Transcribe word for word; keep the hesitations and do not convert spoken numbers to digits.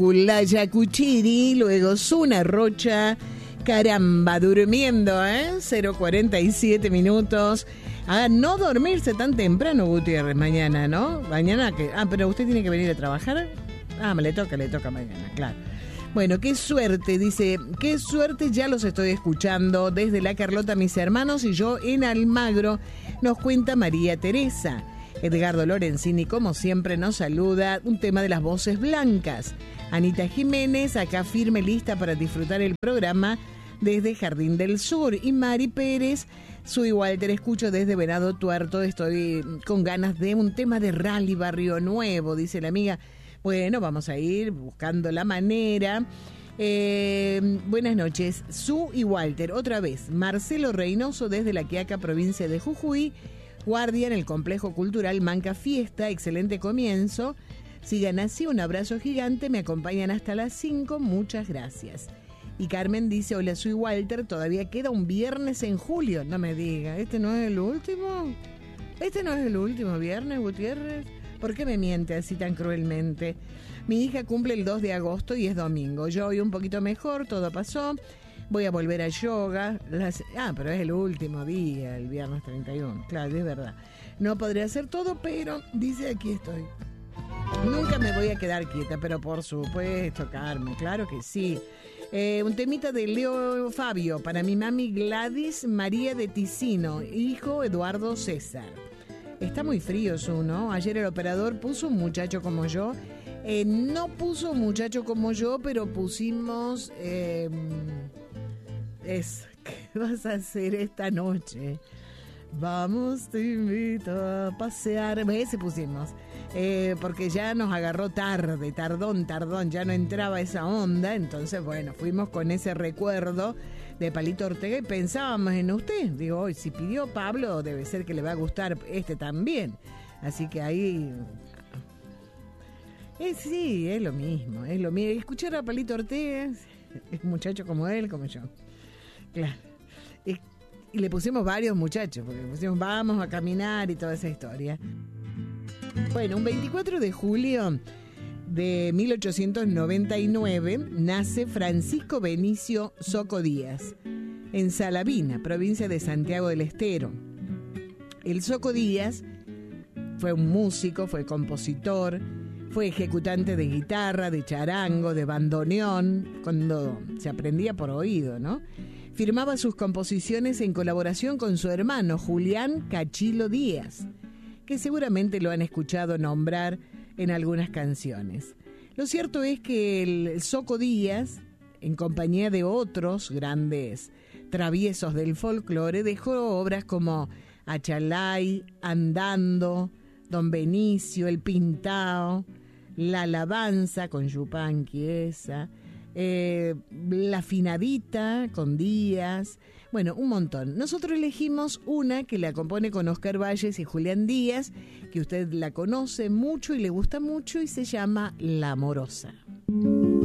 La Yacuchiri, luego Zuna Rocha, caramba, durmiendo, ¿eh? cero cuarenta y siete minutos. A no dormirse tan temprano, Gutiérrez, mañana, ¿no? Mañana que... Ah, pero usted tiene que venir a trabajar. Ah, me le toca, le toca mañana, claro. Bueno, qué suerte, dice, qué suerte, ya los estoy escuchando desde La Carlota, mis hermanos y yo en Almagro, nos cuenta María Teresa. Edgardo Lorenzini, como siempre, nos saluda, un tema de las voces blancas. Anita Jiménez, acá firme, lista para disfrutar el programa desde Jardín del Sur. Y Mari Pérez, soy Walter, escucho desde Venado Tuerto, estoy con ganas de un tema de rally Barrio Nuevo, dice la amiga. Bueno, vamos a ir buscando la manera. Eh, buenas noches, Su y Walter, otra vez. Marcelo Reynoso desde La Quiaca, provincia de Jujuy. Guardia en el Complejo Cultural Manca Fiesta, excelente comienzo. Sigan así, un abrazo gigante, me acompañan hasta las cinco, muchas gracias. Y Carmen dice, hola, soy Walter, todavía queda un viernes en julio. No me diga, ¿este no es el último? ¿Este no es el último viernes, Gutiérrez? ¿Por qué me miente así tan cruelmente? Mi hija cumple el dos de agosto y es domingo. Yo hoy un poquito mejor, todo pasó. Voy a volver a yoga. Las... Ah, pero es el último día, el viernes treinta y uno. Claro, es verdad. No podré hacer todo, pero dice, aquí estoy. Nunca me voy a quedar quieta, pero por supuesto, Carmen, claro que sí. Eh, un temita de Leo Fabio para mi mami Gladys María de Ticino, hijo Eduardo César. Está muy frío su, ¿no? Ayer el operador puso un muchacho como yo. Eh, no puso un muchacho como yo, pero pusimos... Eh, es, ¿qué vas a hacer esta noche? Vamos, te invito a pasear. Ese pusimos. Eh, porque ya nos agarró tarde, tardón, tardón, ya no entraba esa onda. Entonces, bueno, fuimos con ese recuerdo de Palito Ortega y pensábamos en usted. Digo, hoy si pidió Pablo, debe ser que le va a gustar este también. Así que ahí... Eh, sí, es lo mismo, es lo mismo. Escuchar a Palito Ortega, es un muchacho como él, como yo. Claro. Y, y le pusimos varios muchachos, porque le pusimos vamos a caminar y toda esa historia. Bueno, un veinticuatro de julio de mil ochocientos noventa y nueve nace Francisco Benicio Soco Díaz, en Salavina, provincia de Santiago del Estero. El Soco Díaz fue un músico, fue compositor, fue ejecutante de guitarra, de charango, de bandoneón, cuando se aprendía por oído, ¿no? Firmaba sus composiciones en colaboración con su hermano Julián Cachilo Díaz, que seguramente lo han escuchado nombrar en algunas canciones. Lo cierto es que el Soco Díaz, en compañía de otros grandes traviesos del folclore, dejó obras como Achalay, Andando, Don Benicio, El Pintao, La Alabanza con Yupanqui esa, eh, La Afinadita con Díaz, bueno, un montón. Nosotros elegimos una que la compone con Oscar Valles y Julián Díaz, que usted la conoce mucho y le gusta mucho y se llama La Amorosa.